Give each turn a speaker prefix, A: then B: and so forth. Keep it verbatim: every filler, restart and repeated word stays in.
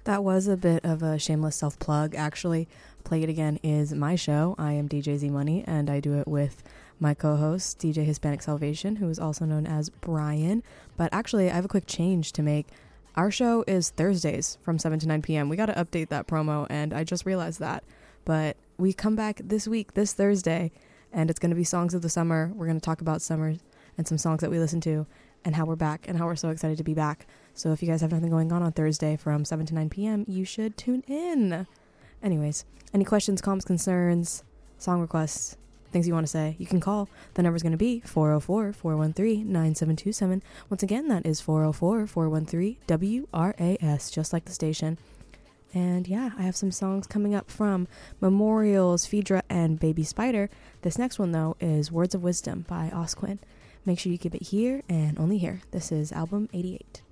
A: That was a bit of a shameless self-plug, actually. Play It Again is my show. I am D J Z Money, and I do it with my co-host, D J Hispanic Salvation, who is also known as Brian. But actually, I have a quick change to make. Our show is Thursdays from seven to nine p.m. We got to update that promo, and I just realized that. But we come back this week, this Thursday, and it's going to be Songs of the Summer. We're going to talk about summer and some songs that we listen to and how we're back and how we're so excited to be back. So if you guys have nothing going on on Thursday from seven to nine p.m., you should tune in. Anyways, any questions, comments, concerns, song requests, things you want to say, you can call. The number's going to be four oh four, four one three, nine seven two seven. Once again, that is four oh four, four one three, W R A S, just like the station. And yeah, I have some songs coming up from Memorials, Phaedra, and Baby Spider. This next one, though, is Words of Wisdom by Osquin. Make sure you keep it here and only here. This is album eighty-eight.